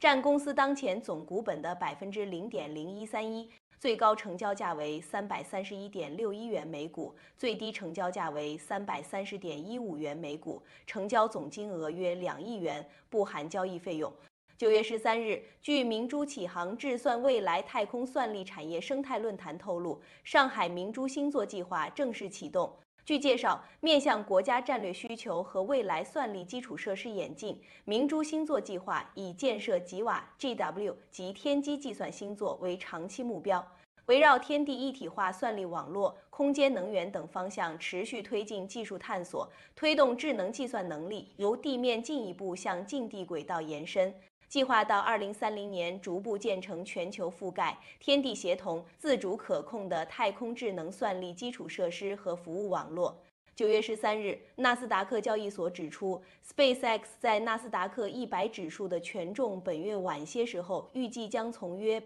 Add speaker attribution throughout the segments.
Speaker 1: 占公司当前总股本的0.0131%，最高成交价为331.61元每股，最低成交价为330.15元每股，成交总金额约2亿元，不含交易费用。9月13日，据明珠启航智算未来太空算力产业生态论坛透露，上海明珠星座计划正式启动。据介绍，面向国家战略需求和未来算力基础设施演进，明珠星座计划以建设吉瓦、GW 及天基计算星座为长期目标，围绕天地一体化算力网络、空间能源等方向持续推进技术探索，推动智能计算能力由地面进一步向近地轨道延伸。计划到2030年逐步建成全球覆盖、天地协同、自主可控的太空智能算力基础设施和服务网络。9月13日，纳斯达克交易所指出 ，SpaceX 在纳斯达克100指数的权重本月晚些时候预计将从约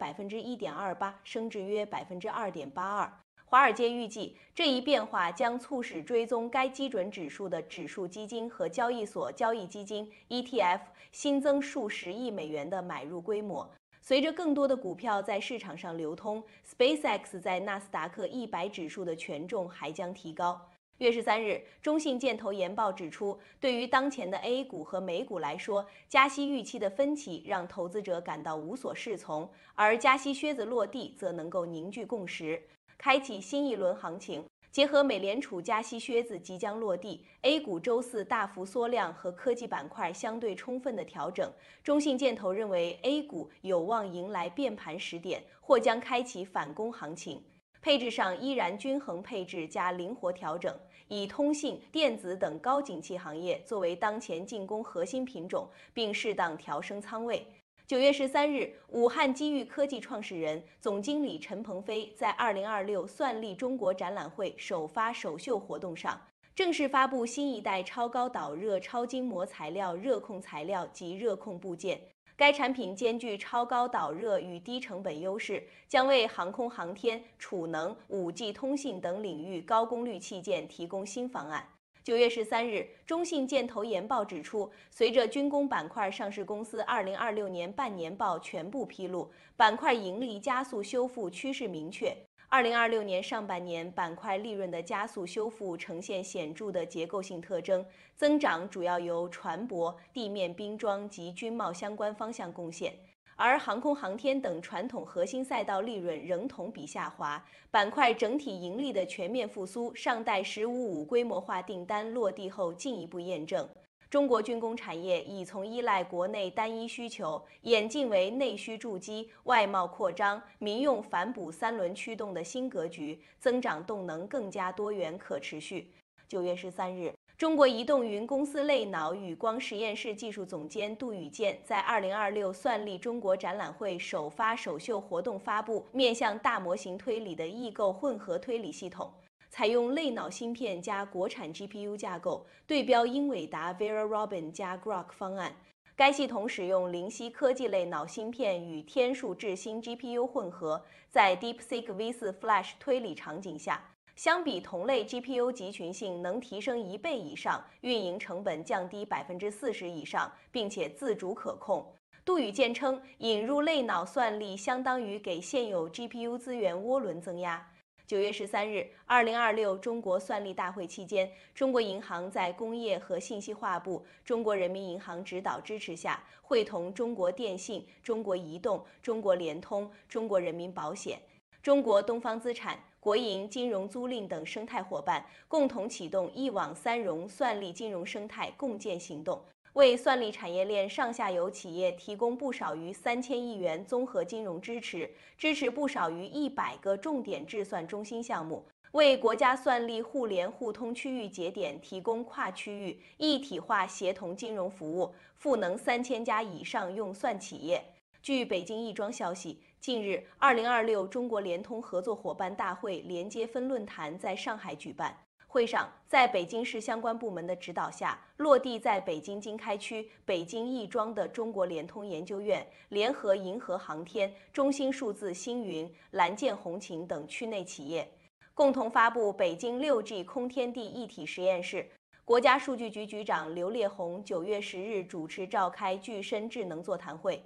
Speaker 1: 1.28%升至约2.82%。华尔街预计，这一变化将促使追踪该基准指数的指数基金和交易所交易基金 ETF 新增数十亿美元的买入规模。随着更多的股票在市场上流通 ，SpaceX 在纳斯达克100指数的权重还将提高。月13日，中信建投研报指出，对于当前的 A 股和美股来说，加息预期的分歧让投资者感到无所适从，而加息靴子落地则能够凝聚共识，开启新一轮行情。结合美联储加息靴子即将落地 ，A 股周四大幅缩量和科技板块相对充分的调整，中信建投认为 A 股有望迎来变盘时点，或将开启反攻行情。配置上依然均衡配置加灵活调整，以通信、电子等高景气行业作为当前进攻核心品种，并适当调升仓位。9月13日，武汉机遇科技创始人、总经理陈鹏飞在2026算力中国展览会首发首秀活动上，正式发布新一代超高导热超筋膜材料热控材料及热控部件。该产品兼具超高导热与低成本优势，将为航空航天、储能、5G 通信等领域高功率器件提供新方案。9月13日，中信建投研报指出，随着军工板块上市公司2026年半年报全部披露，板块盈利加速修复趋势明确。2026年上半年板块利润的加速修复呈现显著的结构性特征，增长主要由船舶、地面冰装及军贸相关方向贡献，而航空航天等传统核心赛道利润仍同比下滑，板块整体盈利的全面复苏尚待“15-5”规模化订单落地后进一步验证。中国军工产业已从依赖国内单一需求演进为内需筑基、外贸扩张、民用反哺三轮驱动的新格局，增长动能更加多元可持续。9月13日，中国移动云公司类脑与光实验室技术总监杜宇健在2026算力中国展览会首发首秀活动发布面向大模型推理的异构混合推理系统。采用类脑芯片加国产 GPU 架构，对标英伟达 Vera Rubin 加 Groq 方案。该系统使用灵犀科技类脑芯片与天数智新 GPU 混合，在 DeepSeek V4 Flash 推理场景下，相比同类 GPU 集群性能提升1倍以上，运营成本降低40%以上，并且自主可控。杜宇健称，引入类脑算力相当于给现有 GPU 资源涡轮增压。9月13日，2026中国算力大会期间，中国银行在工业和信息化部、中国人民银行指导支持下，会同中国电信、中国移动、中国联通、中国人民保险、中国东方资产、国营金融租赁等生态伙伴，共同启动一网三融算力金融生态共建行动，为算力产业链上下游企业提供不少于3000亿元综合金融支持，支持不少于100个重点智算中心项目，为国家算力互联互通区域节点提供跨区域一体化协同金融服务，赋能3000家以上用算企业。据北京亦庄消息，近日2026中国联通合作伙伴大会连接分论坛在上海举办。会上，在北京市相关部门的指导下，落地在北京经开区、北京亦庄的中国联通研究院联合银河航天、中兴数字星云、蓝箭红旗等区内企业，共同发布北京6G 空天地一体实验室。国家数据局局长刘烈宏9月10日主持召开具身智能座谈会。